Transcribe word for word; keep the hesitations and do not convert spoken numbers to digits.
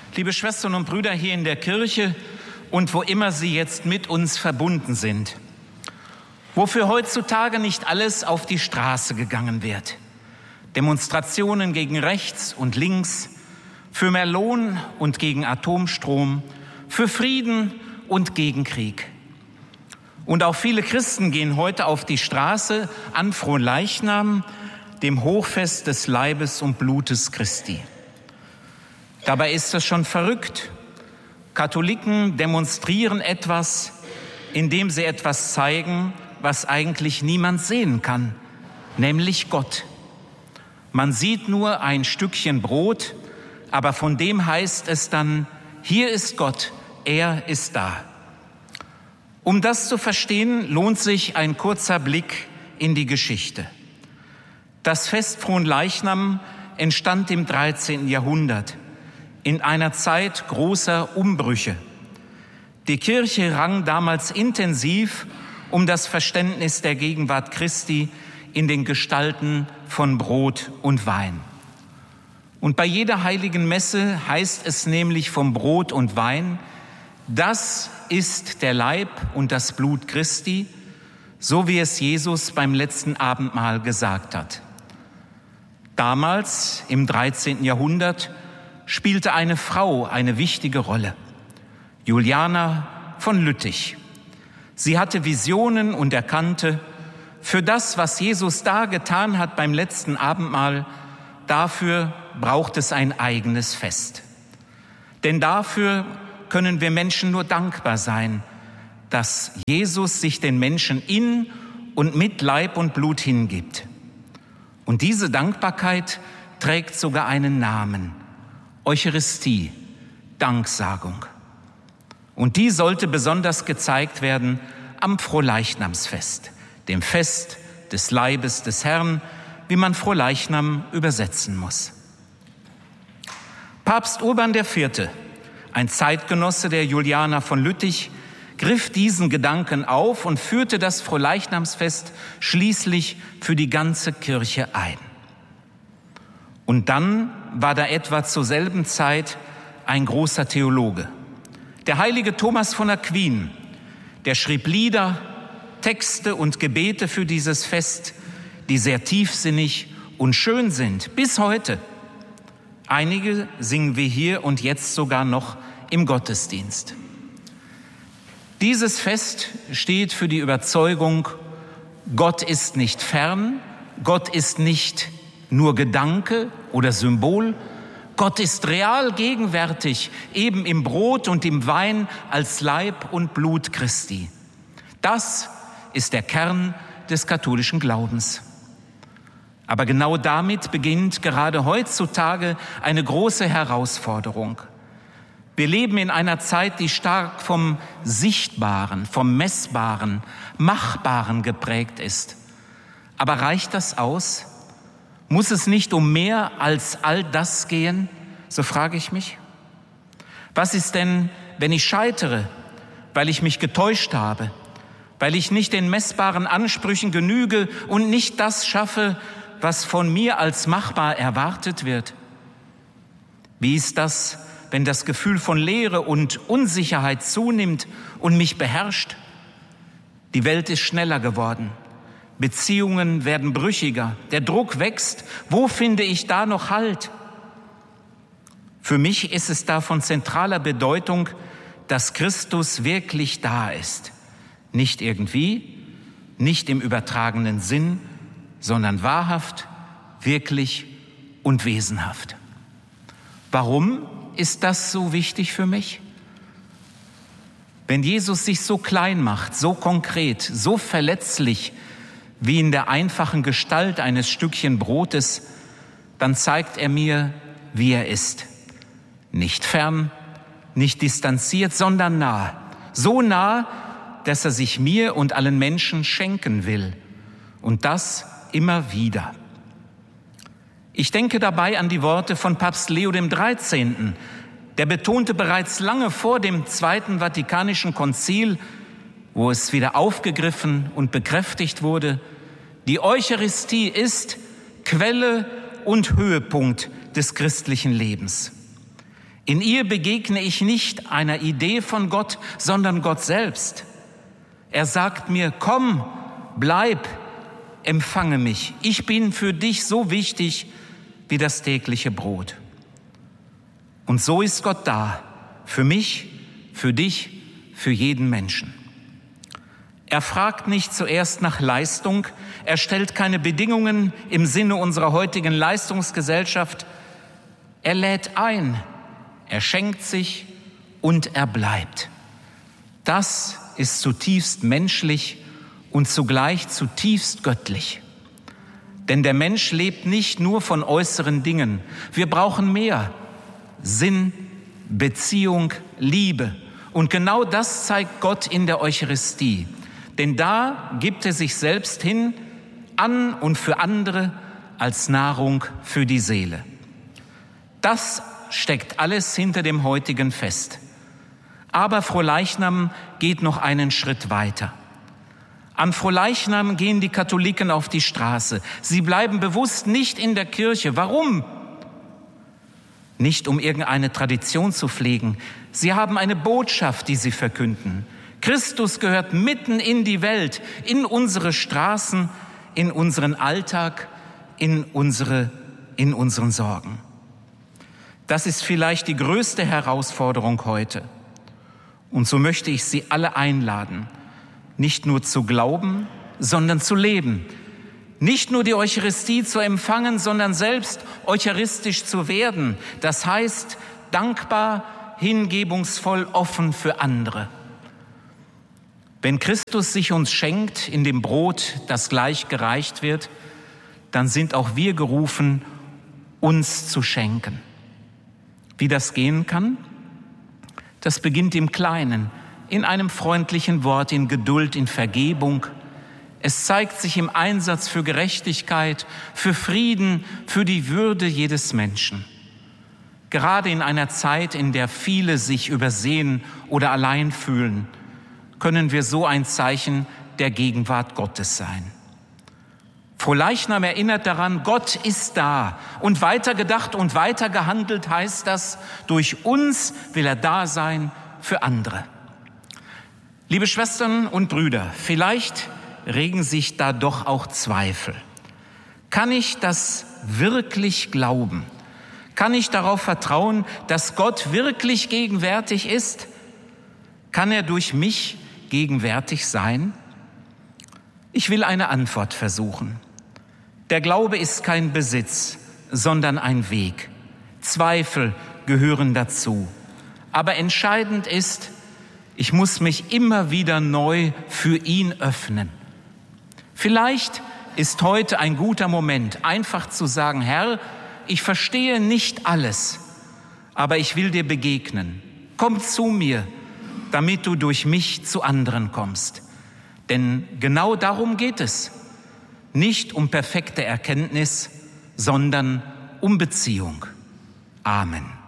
liebe Schwestern und Brüder hier in der Kirche und wo immer Sie jetzt mit uns verbunden sind, wofür heutzutage nicht alles auf die Straße gegangen wird. Demonstrationen gegen rechts und links, für mehr Lohn und gegen Atomstrom, für Frieden und gegen Krieg. Und auch viele Christen gehen heute auf die Straße an Fronleichnam, dem Hochfest des Leibes und Blutes Christi. Dabei ist es schon verrückt. Katholiken demonstrieren etwas, indem sie etwas zeigen, was eigentlich niemand sehen kann, nämlich Gott. Man sieht nur ein Stückchen Brot, aber von dem heißt es dann, hier ist Gott, er ist da. Um das zu verstehen, lohnt sich ein kurzer Blick in die Geschichte. Das Fest Fronleichnam entstand im dreizehnten Jahrhundert, in einer Zeit großer Umbrüche. Die Kirche rang damals intensiv um das Verständnis der Gegenwart Christi in den Gestalten von Brot und Wein. Und bei jeder heiligen Messe heißt es nämlich vom Brot und Wein, das ist der Leib und das Blut Christi, so wie es Jesus beim letzten Abendmahl gesagt hat. Damals, im dreizehnten Jahrhundert, spielte eine Frau eine wichtige Rolle, Juliana von Lüttich. Sie hatte Visionen und erkannte, für das, was Jesus da getan hat beim letzten Abendmahl, dafür braucht es ein eigenes Fest. Denn dafür können wir Menschen nur dankbar sein, dass Jesus sich den Menschen in und mit Leib und Blut hingibt. Und diese Dankbarkeit trägt sogar einen Namen: Eucharistie, Danksagung. Und die sollte besonders gezeigt werden am Fronleichnamsfest, dem Fest des Leibes des Herrn, wie man Fronleichnam übersetzen muss. Papst Urban der Vierte, ein Zeitgenosse der Juliana von Lüttich, griff diesen Gedanken auf und führte das Fronleichnamsfest schließlich für die ganze Kirche ein. Und dann war da etwa zur selben Zeit ein großer Theologe, der heilige Thomas von Aquin, der schrieb Lieder, Texte und Gebete für dieses Fest, die sehr tiefsinnig und schön sind, bis heute. Einige singen wir hier und jetzt sogar noch im Gottesdienst. Dieses Fest steht für die Überzeugung, Gott ist nicht fern, Gott ist nicht nur Gedanke oder Symbol, Gott ist real gegenwärtig, eben im Brot und im Wein als Leib und Blut Christi. Das ist der Kern des katholischen Glaubens. Aber genau damit beginnt gerade heutzutage eine große Herausforderung. Wir leben in einer Zeit, die stark vom Sichtbaren, vom Messbaren, Machbaren geprägt ist. Aber reicht das aus? Muss es nicht um mehr als all das gehen? So frage ich mich. Was ist denn, wenn ich scheitere, weil ich mich getäuscht habe, weil ich nicht den messbaren Ansprüchen genüge und nicht das schaffe, was von mir als machbar erwartet wird? Wie ist das, wenn das Gefühl von Leere und Unsicherheit zunimmt und mich beherrscht? Die Welt ist schneller geworden. Beziehungen werden brüchiger. Der Druck wächst. Wo finde ich da noch Halt? Für mich ist es da von zentraler Bedeutung, dass Christus wirklich da ist. Nicht irgendwie, nicht im übertragenen Sinn, sondern wahrhaft, wirklich und wesenhaft. Warum ist das so wichtig für mich? Wenn Jesus sich so klein macht, so konkret, so verletzlich wie in der einfachen Gestalt eines Stückchen Brotes, dann zeigt er mir, wie er ist. Nicht fern, nicht distanziert, sondern nah. So nah, dass er sich mir und allen Menschen schenken will. Und das immer wieder. Ich denke dabei an die Worte von Papst Leo dem Dreizehnten. Der betonte bereits lange vor dem Zweiten Vatikanischen Konzil, wo es wieder aufgegriffen und bekräftigt wurde, die Eucharistie ist Quelle und Höhepunkt des christlichen Lebens. In ihr begegne ich nicht einer Idee von Gott, sondern Gott selbst. Er sagt mir, komm, bleib, empfange mich. Ich bin für dich so wichtig wie das tägliche Brot. Und so ist Gott da, für mich, für dich, für jeden Menschen. Er fragt nicht zuerst nach Leistung, er stellt keine Bedingungen im Sinne unserer heutigen Leistungsgesellschaft. Er lädt ein, er schenkt sich und er bleibt. Das ist zutiefst menschlich und zugleich zutiefst göttlich. Denn der Mensch lebt nicht nur von äußeren Dingen. Wir brauchen mehr: Sinn, Beziehung, Liebe. Und genau das zeigt Gott in der Eucharistie. Denn da gibt er sich selbst hin, an und für andere, als Nahrung für die Seele. Das steckt alles hinter dem heutigen Fest. Aber Frohleichnam geht noch einen Schritt weiter. An Frohleichnam gehen die Katholiken auf die Straße. Sie bleiben bewusst nicht in der Kirche. Warum? Nicht um irgendeine Tradition zu pflegen. Sie haben eine Botschaft, die sie verkünden. Christus gehört mitten in die Welt, in unsere Straßen, in unseren Alltag, in unsere, in unseren Sorgen. Das ist vielleicht die größte Herausforderung heute. Und so möchte ich Sie alle einladen, nicht nur zu glauben, sondern zu leben. Nicht nur die Eucharistie zu empfangen, sondern selbst eucharistisch zu werden. Das heißt, dankbar, hingebungsvoll, offen für andere. Wenn Christus sich uns schenkt in dem Brot, das gleich gereicht wird, dann sind auch wir gerufen, uns zu schenken. Wie das gehen kann? Das beginnt im Kleinen, in einem freundlichen Wort, in Geduld, in Vergebung. Es zeigt sich im Einsatz für Gerechtigkeit, für Frieden, für die Würde jedes Menschen. Gerade in einer Zeit, in der viele sich übersehen oder allein fühlen, können wir so ein Zeichen der Gegenwart Gottes sein. Frohleichnam erinnert daran, Gott ist da. Und weitergedacht und weiter gehandelt heißt das, durch uns will er da sein für andere. Liebe Schwestern und Brüder, vielleicht regen sich da doch auch Zweifel. Kann ich das wirklich glauben? Kann ich darauf vertrauen, dass Gott wirklich gegenwärtig ist? Kann er durch mich gegenwärtig sein? Ich will eine Antwort versuchen. Der Glaube ist kein Besitz, sondern ein Weg. Zweifel gehören dazu. Aber entscheidend ist, ich muss mich immer wieder neu für ihn öffnen. Vielleicht ist heute ein guter Moment, einfach zu sagen, Herr, ich verstehe nicht alles, aber ich will dir begegnen. Komm zu mir, damit du durch mich zu anderen kommst. Denn genau darum geht es. Nicht um perfekte Erkenntnis, sondern um Beziehung. Amen.